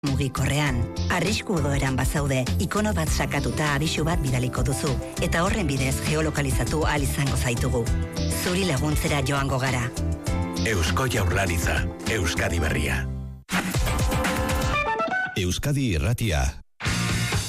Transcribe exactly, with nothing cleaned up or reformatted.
mugikorrean. Arrisku egoeran bazaude, ikono bat sakatuta abisu bat bidaliko duzu, eta horren bidez geolokalizatu ahal izango zaitugu. Zuri laguntzera joango gara. Eusko Jaurlaritza, Euskadi Berria. Euskadi Irratia.